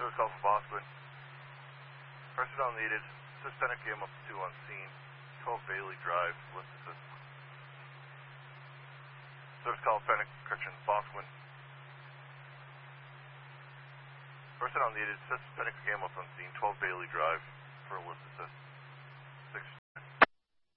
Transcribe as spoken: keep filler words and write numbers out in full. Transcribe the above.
service call from Boston. Personnel needed. Assist Fennec Game up to two on scene. twelve Bailey Drive. Lift assist. Service call Fennec, correction, Boston. Personnel needed. Assist Fennec Game up on scene. twelve Bailey Drive for a lift assist. six